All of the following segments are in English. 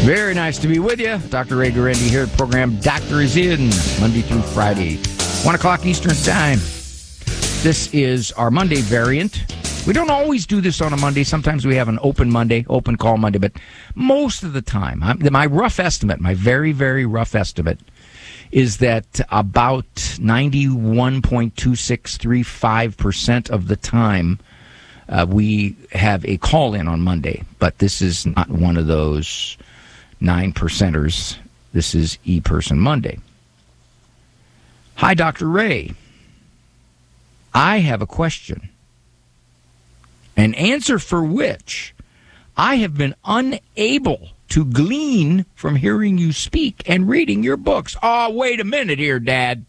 Very nice to be with you. Dr. Ray Guarendi here. The program Doctor is In, Monday through Friday, 1 o'clock Eastern Time. This is our Monday variant. We don't always do this on a Monday. Sometimes we have an open Monday, open call Monday, but most of the time, my rough estimate, my very, very rough estimate, is that about 91.2635% of the time we have a call-in on Monday. But this is not one of those 9%ers. This is E-Person Monday. Hi, Dr. Ray. I have a question, an answer for which I have been unable to glean from hearing you speak and reading your books. Oh, wait a minute here, Dad.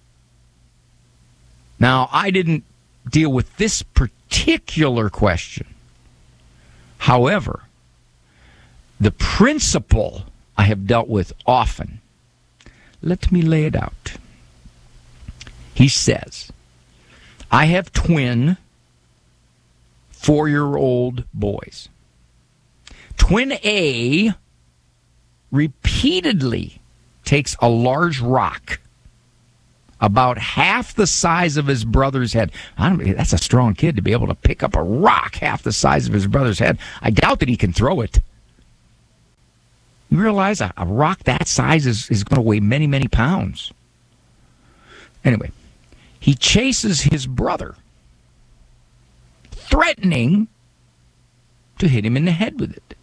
Now, I didn't deal with this particular question. However, the principle I have dealt with often. Let me lay it out. He says, I have twin 4-year-old boys. Twin A repeatedly takes a large rock about half the size of his brother's head. That's a strong kid to be able to pick up a rock half the size of his brother's head. I doubt that he can throw it. You realize a rock that size is going to weigh many, many pounds. Anyway, he chases his brother, threatening to hit him in the head with it.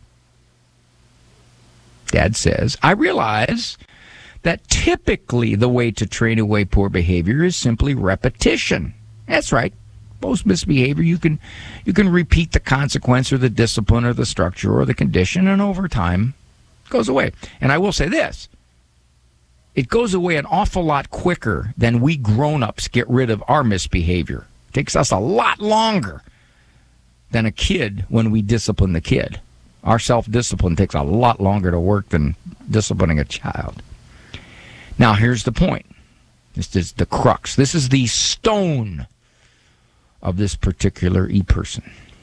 Dad says, I realize that typically the way to train away poor behavior is simply repetition. That's right. Most misbehavior, you can repeat the consequence or the discipline or the structure or the condition, and over time it goes away. And I will say this. It goes away an awful lot quicker than we grown-ups get rid of our misbehavior. It takes us a lot longer than a kid when we discipline the kid. Our self-discipline takes a lot longer to work than disciplining a child. Now, here's the point. This is the crux. This is the stone of this particular E-Person.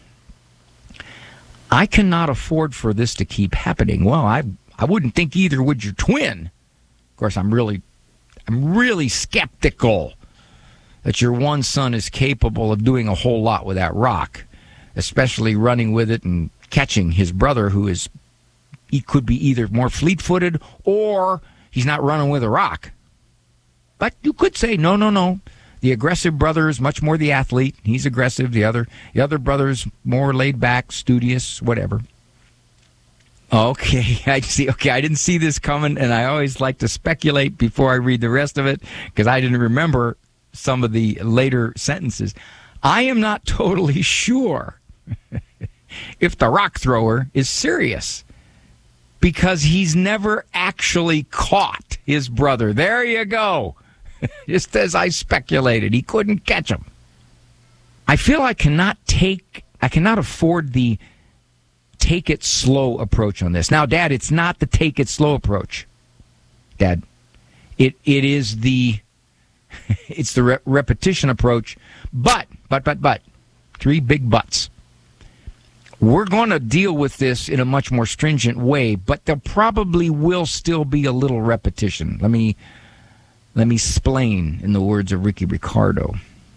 I cannot afford for this to keep happening. Well, I wouldn't think either would your twin. Of course, I'm really skeptical that your one son is capable of doing a whole lot with that rock, especially running with it and catching his brother, he could be either more fleet-footed or he's not running with a rock. But you could say, no. The aggressive brother is much more the athlete. He's aggressive. The other brother's more laid back, studious, whatever. Okay, I see. Okay, I didn't see this coming, and I always like to speculate before I read the rest of it because I didn't remember some of the later sentences. I am not totally sure if the rock thrower is serious because he's never actually caught his brother. There you go. Just as I speculated, he couldn't catch him. I feel I cannot afford the take it slow approach on this. Now, Dad, it's not the take it slow approach. Dad, it is it's the repetition approach, but, 3 big buts. We're going to deal with this in a much more stringent way, but there probably will still be a little repetition. Let me explain in the words of Ricky Ricardo.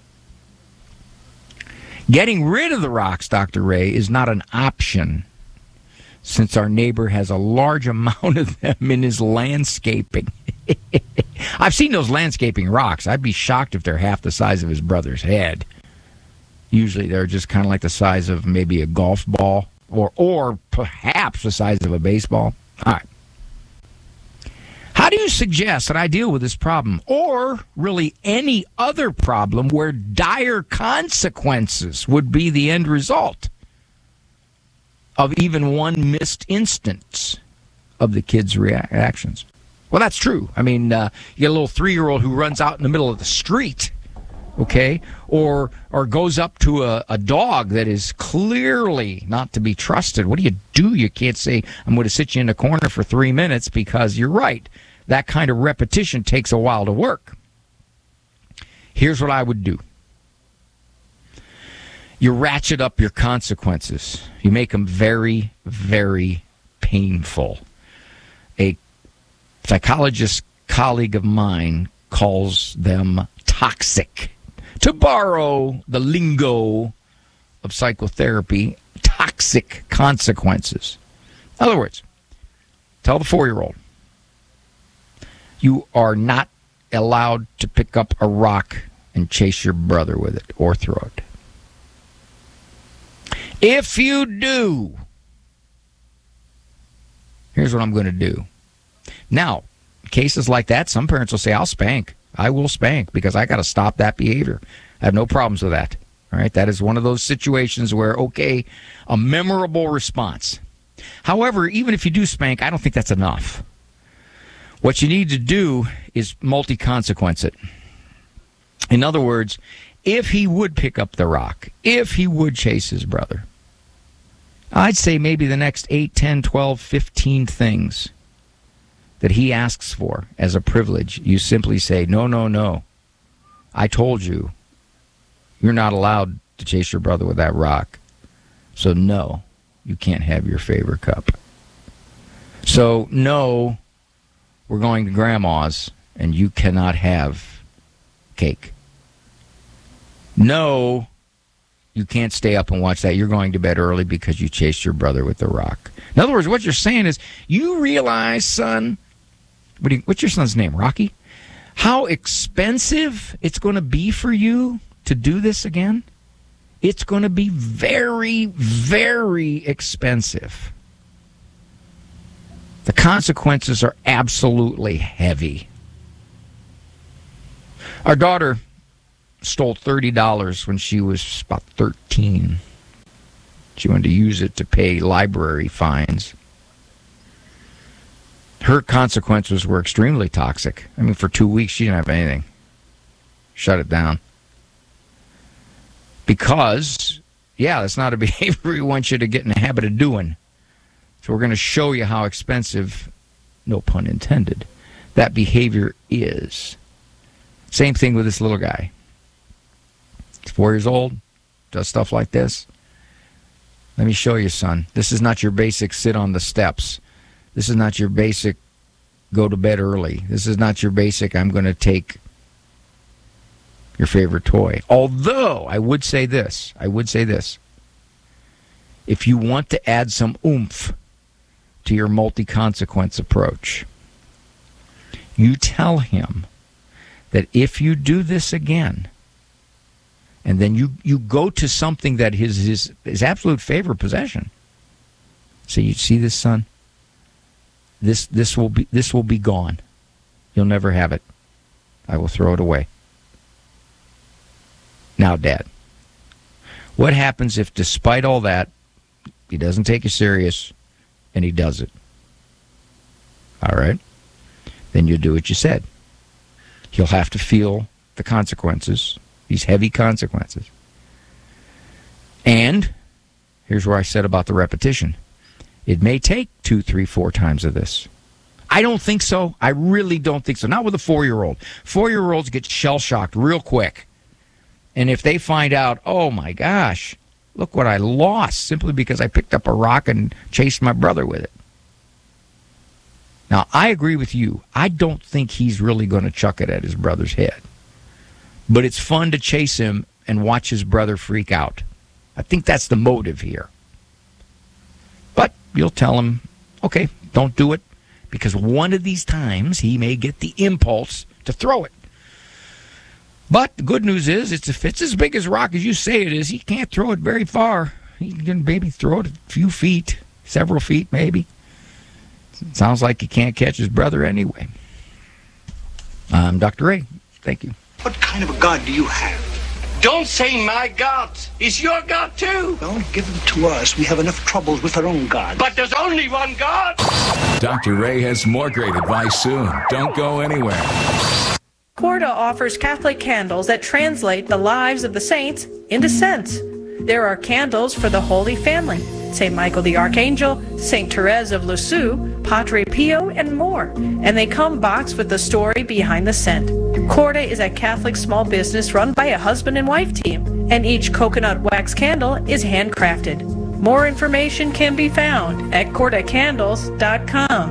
Getting rid of the rocks, Dr. Ray, is not an option since our neighbor has a large amount of them in his landscaping. I've seen those landscaping rocks. I'd be shocked if they're half the size of his brother's head. Usually they're just kind of like the size of maybe a golf ball or perhaps the size of a baseball. All right. How do you suggest that I deal with this problem or really any other problem where dire consequences would be the end result of even one missed instance of the kid's reactions? Well, that's true. I mean, you get a little 3-year-old who runs out in the middle of the street, okay, or goes up to a dog that is clearly not to be trusted. What do? You can't say, I'm going to sit you in a corner for 3 minutes because you're right. That kind of repetition takes a while to work. Here's what I would do. You ratchet up your consequences. You make them very, very painful. psychologist colleague of mine calls them toxic. To borrow the lingo of psychotherapy, toxic consequences. In other words, tell the 4-year-old, you are not allowed to pick up a rock and chase your brother with it or throw it. If you do, here's what I'm going to do. Now, cases like that, some parents will say, I'll spank. I will spank because I got to stop that behavior. I have no problems with that. All right, that is one of those situations where, okay, a memorable response. However, even if you do spank, I don't think that's enough. What you need to do is multi-consequence it. In other words, if he would pick up the rock, if he would chase his brother, I'd say maybe the next 8, 10, 12, 15 things that he asks for as a privilege, you simply say, no, no, no. I told you, you're not allowed to chase your brother with that rock. So no, you can't have your favorite cup. So no, we're going to grandma's and you cannot have cake. No, you can't stay up and watch that. You're going to bed early because you chased your brother with the rock. In other words, what you're saying is, you realize, son, what's your son's name, Rocky? How expensive it's going to be for you to do this again? It's going to be very, very expensive. The consequences are absolutely heavy. Our daughter stole $30 when she was about 13. She wanted to use it to pay library fines. Her consequences were extremely toxic. I mean, for 2 weeks, she didn't have anything. Shut it down. Because, yeah, that's not a behavior we want you to get in the habit of doing. So we're going to show you how expensive, no pun intended, that behavior is. Same thing with this little guy. He's 4 years old, does stuff like this. Let me show you, son. This is not your basic sit on the steps. This is not your basic go to bed early. This is not your basic I'm going to take your favorite toy. Although, I would say this. If you want to add some oomph to your multi-consequence approach, you tell him that if you do this again, and then you go to something that his absolute favorite possession. So you see this, son? This will be gone. You'll never have it. I will throw it away. Now, Dad, what happens if, despite all that, he doesn't take you serious and he does it? All right? Then you do what you said. He'll have to feel the consequences, these heavy consequences. And here's where I said about the repetition. It may take 2, 3, 4 times of this. I don't think so. I really don't think so. Not with a 4-year-old. 4-year-olds get shell-shocked real quick. And if they find out, oh my gosh, look what I lost simply because I picked up a rock and chased my brother with it. Now, I agree with you. I don't think he's really going to chuck it at his brother's head. But it's fun to chase him and watch his brother freak out. I think that's the motive here. But you'll tell him, okay, don't do it, because one of these times he may get the impulse to throw it. But the good news is, if it's as big as rock as you say it is, he can't throw it very far. He can maybe throw it a few feet, several feet maybe. It sounds like he can't catch his brother anyway. I'm Dr. Ray. Thank you. What kind of a God do you have? Don't say my God. He's your God too. Don't give him to us. We have enough troubles with our own God. But there's only one God. Dr. Ray has more great advice soon. Don't go anywhere. Corda offers Catholic candles that translate the lives of the saints into scents. There are candles for the Holy Family, St. Michael the Archangel, St. Therese of Lisieux, Padre Pio, and more. And they come boxed with the story behind the scent. Corda is a Catholic small business run by a husband and wife team, and each coconut wax candle is handcrafted. More information can be found at cordacandles.com.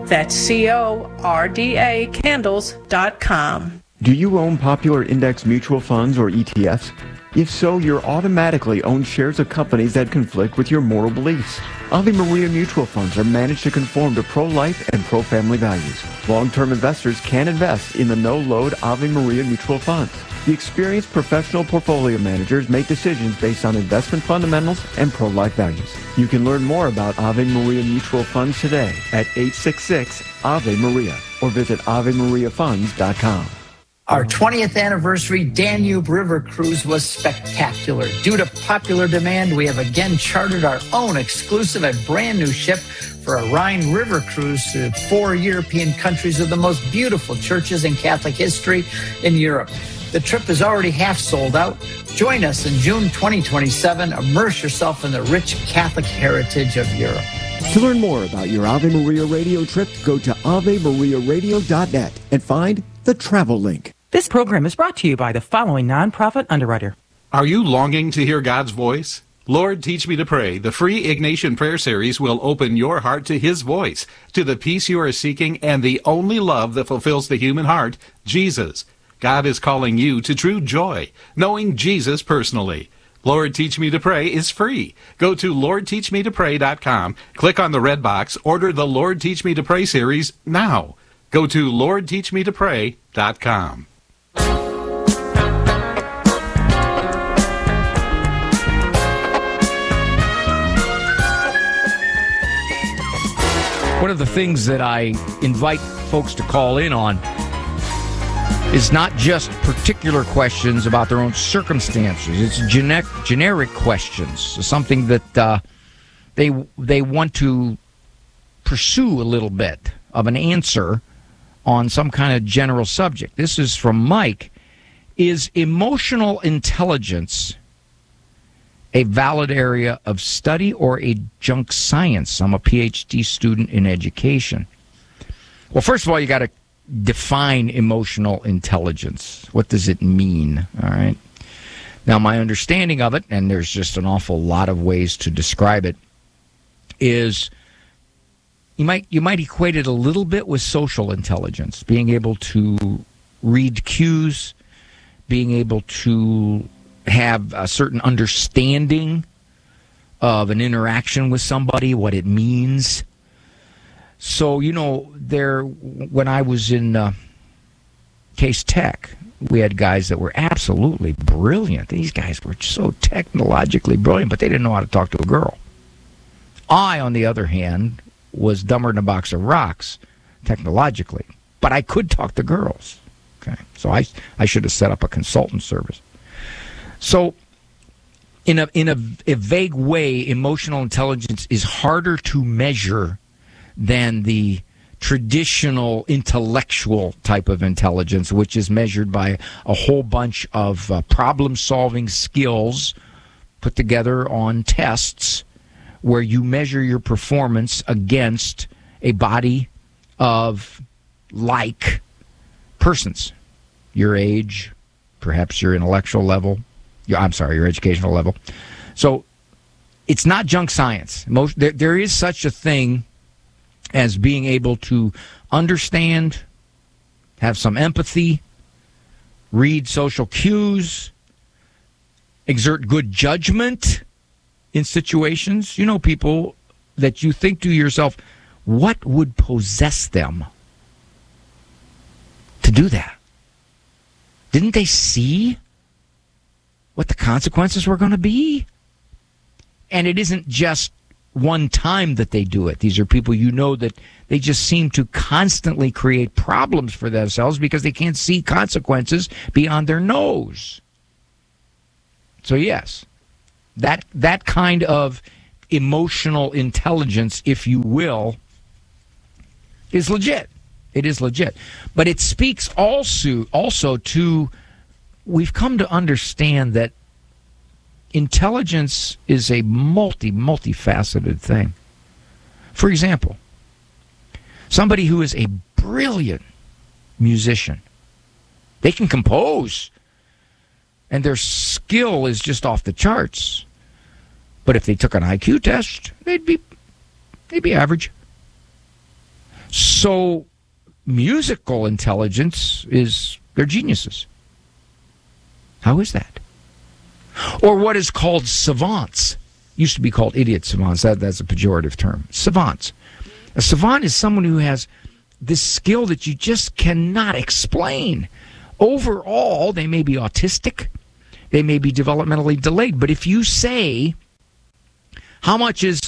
That's CORDA candles.com. Do you own popular index mutual funds or ETFs? If so, you're automatically owned shares of companies that conflict with your moral beliefs. Ave Maria mutual funds are managed to conform to pro-life and pro-family values. Long-term investors can invest in the no-load Ave Maria mutual funds. The experienced professional portfolio managers make decisions based on investment fundamentals and pro-life values. You can learn more about Ave Maria mutual funds today at 866-AVE-MARIA or visit AveMariaFunds.com. Our 20th anniversary Danube River Cruise was spectacular. Due to popular demand, we have again chartered our own exclusive and brand new ship for a Rhine River cruise to 4 European countries with the most beautiful churches in Catholic history in Europe. The trip is already half sold out. Join us in June 2027. Immerse yourself in the rich Catholic heritage of Europe. To learn more about your Ave Maria radio trip, go to AveMariaRadio.net and find the travel link. This program is brought to you by the following nonprofit underwriter. Are you longing to hear God's voice? Lord, Teach Me to Pray, the free Ignatian Prayer Series will open your heart to His voice, to the peace you are seeking, and the only love that fulfills the human heart, Jesus. God is calling you to true joy, knowing Jesus personally. Lord, Teach Me to Pray is free. Go to LordTeachMeToPray.com, click on the red box, order the Lord, Teach Me to Pray series now. Go to LordTeachMeToPray.com. One of the things that I invite folks to call in on is not just particular questions about their own circumstances. It's generic questions, something that they want to pursue a little bit of an answer on some kind of general subject. This is from Mike. Is emotional intelligence a valid area of study or a junk science? I'm a PhD student in education. Well, first of all, you got to define emotional intelligence. What does it mean? All right. Now, my understanding of it, and there's just an awful lot of ways to describe it, is you might equate it a little bit with social intelligence, being able to read cues, being able to have a certain understanding of an interaction with somebody, what it means. So, when I was in Case Tech, we had guys that were absolutely brilliant. These guys were so technologically brilliant, but they didn't know how to talk to a girl. I, on the other hand, was dumber than a box of rocks technologically, but I could talk to girls. Okay, so I should have set up a consultant service. So, in a vague way, emotional intelligence is harder to measure than the traditional intellectual type of intelligence, which is measured by a whole bunch of problem-solving skills put together on tests where you measure your performance against a body of like persons. Your age, perhaps your intellectual level, your educational level. So it's not junk science. There is such a thing as being able to understand, have some empathy, read social cues, exert good judgment in situations. You know, people that you think to yourself, what would possess them to do that? Didn't they see what the consequences were going to be? And it isn't just one time that they do it. These are people that they just seem to constantly create problems for themselves because they can't see consequences beyond their nose. So yes, that kind of emotional intelligence, if you will, is legit. It is legit. But it speaks also to, we've come to understand that intelligence is a multifaceted thing. For example, somebody who is a brilliant musician, they can compose, and their skill is just off the charts. But if they took an IQ test, they'd be average. So musical intelligence they're geniuses. How is that? Or what is called savants. Used to be called idiot savants. That's a pejorative term. Savants. A savant is someone who has this skill that you just cannot explain. Overall, they may be autistic. They may be developmentally delayed. But if you say, how much is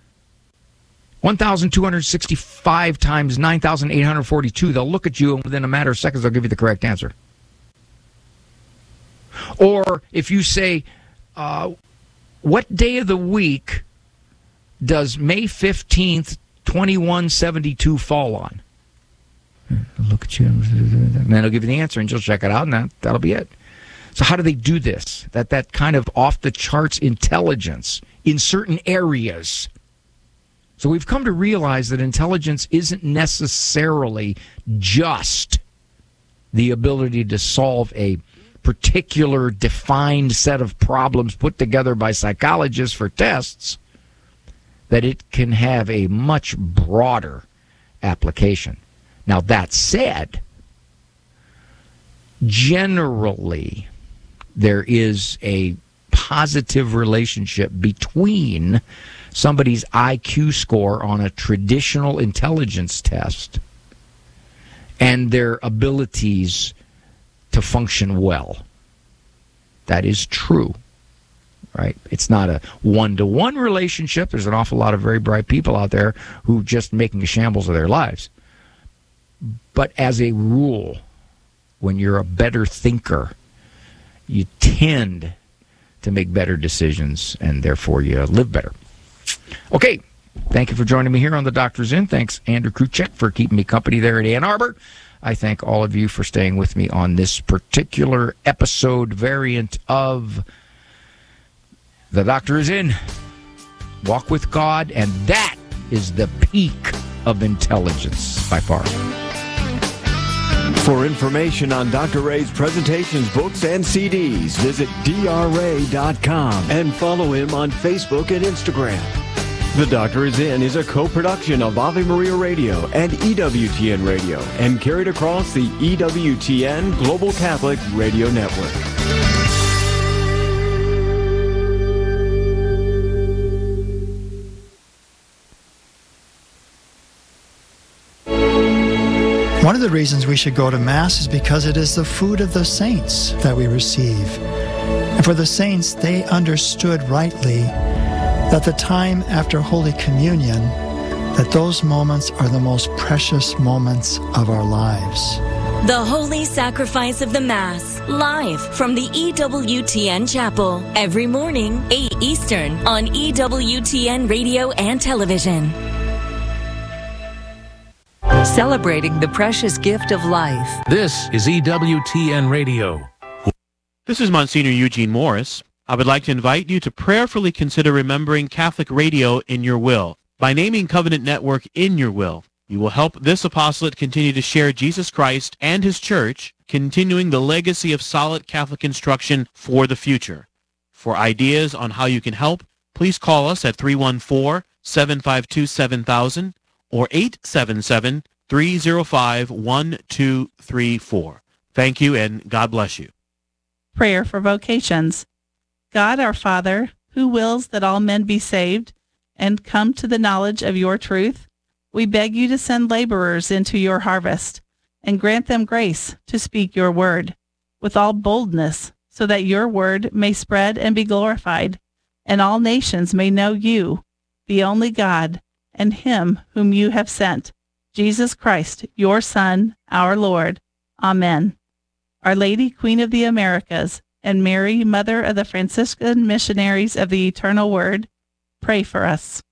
1,265 times 9,842, they'll look at you and within a matter of seconds, they'll give you the correct answer. Or if you say, what day of the week does May 15th, 2172 fall on? Look at you, and then I'll give you the answer, and you'll check it out, and that'll be it. So how do they do this? That kind of off-the-charts intelligence in certain areas. So we've come to realize that intelligence isn't necessarily just the ability to solve a particular defined set of problems put together by psychologists for tests, that it can have a much broader application. Now, that said, generally, there is a positive relationship between somebody's IQ score on a traditional intelligence test and their abilities to function well. That is true, right? It's not a one-to-one relationship. There's an awful lot of very bright people out there who are just making a shambles of their lives. But as a rule, when you're a better thinker, you tend to make better decisions, and therefore you live better. Okay, thank you for joining me here on The Doctor's In. Thanks, Andrew Kruchek, for keeping me company there at Ann Arbor. I thank all of you for staying with me on this particular episode variant of The Doctor Is In. Walk with God, and that is the peak of intelligence by far. For information on Dr. Ray's presentations, books, and CDs, visit drray.com and follow him on Facebook and Instagram. The Doctor Is In is a co-production of Ave Maria Radio and EWTN Radio and carried across the EWTN Global Catholic Radio Network. One of the reasons we should go to Mass is because it is the food of the saints that we receive. And for the saints, they understood rightly that the time after Holy Communion, that those moments are the most precious moments of our lives. The Holy Sacrifice of the Mass, live from the EWTN Chapel, every morning, 8 Eastern, on EWTN Radio and Television. Celebrating the precious gift of life. This is EWTN Radio. This is Monsignor Eugene Morris. I would like to invite you to prayerfully consider remembering Catholic radio in your will. By naming Covenant Network in your will, you will help this apostolate continue to share Jesus Christ and His Church, continuing the legacy of solid Catholic instruction for the future. For ideas on how you can help, please call us at 314-752-7000 or 877-305-1234. Thank you, and God bless you. Prayer for vocations. God our Father, who wills that all men be saved and come to the knowledge of your truth, we beg you to send laborers into your harvest and grant them grace to speak your word with all boldness, so that your word may spread and be glorified, and all nations may know you, the only God, and him whom you have sent, Jesus Christ, your Son, our Lord. Amen. Our Lady, Queen of the Americas, and Mary, Mother of the Franciscan Missionaries of the Eternal Word, pray for us.